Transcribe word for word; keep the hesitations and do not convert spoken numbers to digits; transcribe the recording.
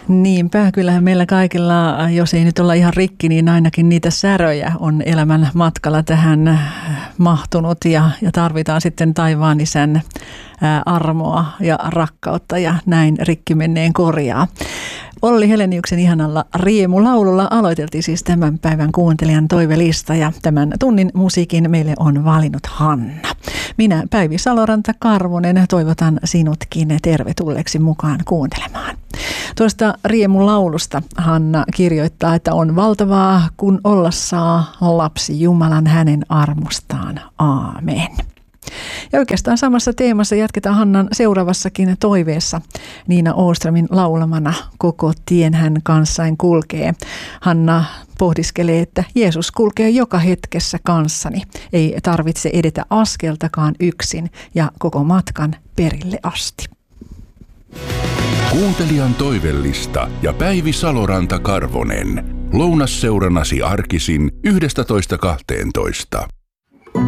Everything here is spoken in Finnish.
Niinpä, kyllähän meillä kaikilla, jos ei nyt olla ihan rikki, niin ainakin niitä säröjä on elämän matkalla tähän mahtunut ja, ja tarvitaan sitten taivaan isän armoa ja rakkautta ja näin rikki menneen korjaa. Olli Heleniuksen ihanalla riemulaululla aloiteltiin siis tämän päivän kuuntelijan toivelista ja tämän tunnin musiikin meille on valinnut Hanna. Minä Päivi Saloranta-Karvonen toivotan sinutkin tervetulleeksi mukaan kuuntelemaan. Tuosta riemulaulusta Hanna kirjoittaa, että on valtavaa, kun olla saa lapsi Jumalan hänen armostaan. Aamen. Ja oikeastaan samassa teemassa jatketaan Hannan seuraavassakin toiveessa. Niina Åströmin laulamana Koko tien hän kanssain kulkee. Hanna pohdiskelee, että Jeesus kulkee joka hetkessä kanssani. Ei tarvitse edetä askeltakaan yksin ja koko matkan perille asti. Kuuntelijan toivellista ja Päivi Saloranta-Karvonen. Lounasseuranasi arkisin yhdestätoista kahteentoista.